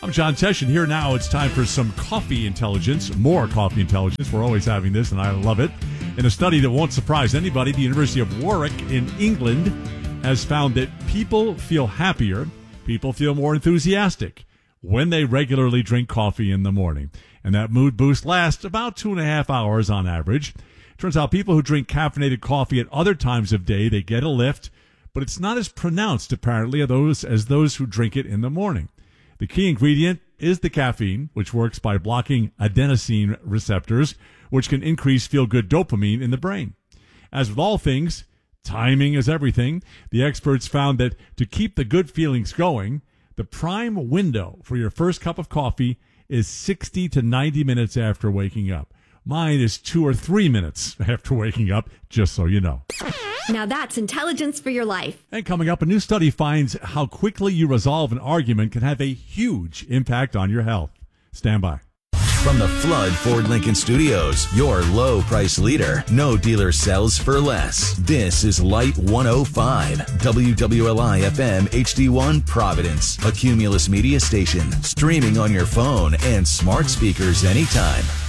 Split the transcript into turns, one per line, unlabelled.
I'm John Tesh, and here now it's time for some coffee intelligence, more coffee intelligence. We're always having this, and I love it. In a study that won't surprise anybody, the University of Warwick in England has found that people feel happier, people feel more enthusiastic when they regularly drink coffee in the morning. And that mood boost lasts about 2.5 hours on average. Turns out people who drink caffeinated coffee at other times of day, they get a lift, but it's not as pronounced, apparently, as those who drink it in the morning. The key ingredient is the caffeine, which works by blocking adenosine receptors, which can increase feel-good dopamine in the brain. As with all things, timing is everything. The experts found that to keep the good feelings going, the prime window for your first cup of coffee is 60 to 90 minutes after waking up. Mine is 2 or 3 minutes after waking up, just so you know.
Now that's intelligence for your life.
And coming up, a new study finds how quickly you resolve an argument can have a huge impact on your health. Stand by.
From the Flood Ford Lincoln Studios, your low price leader. No dealer sells for less. This is Light 105, WWLI FM HD1 Providence, a Cumulus media station, streaming on your phone and smart speakers anytime.